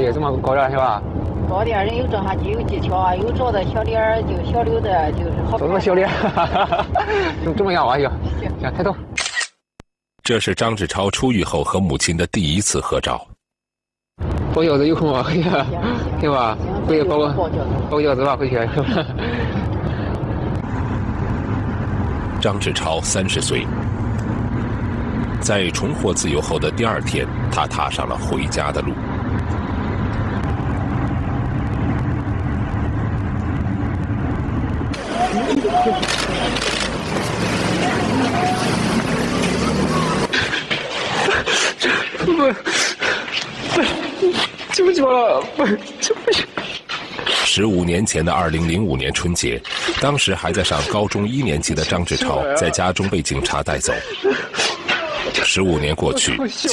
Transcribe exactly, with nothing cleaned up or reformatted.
有这么高点是吧？ 高点人有这下就有技巧啊，有找的小脸儿就小溜的，就是好。 怎么小脸？这么样啊？行行，抬头。 这是张志超出狱后和母亲的第一次合照。 包饺子有空吗？回去，对吧？回去包个包饺子吧，回去。 张志超三十岁，在重获自由后的第二天，他踏上了回家的路。 不不，求求了，不，这不行。 十五年前的二零零五年春节，当时还在上高中一年级的张志超在家中被警察带走。十五年过去。